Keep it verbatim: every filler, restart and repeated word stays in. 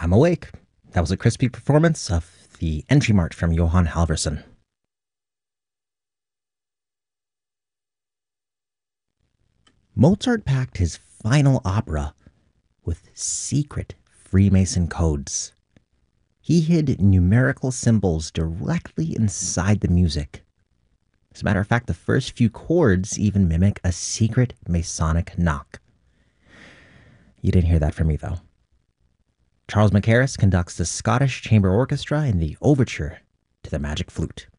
I'm awake. That was a crispy performance of the entry march from Johann Halvorsen. Mozart packed his final opera with secret Freemason codes. He hid numerical symbols directly inside the music. As a matter of fact, the first few chords even mimic a secret Masonic knock. You didn't hear that from me, though. Charles Mackerras conducts the Scottish Chamber Orchestra in the overture to the Magic Flute.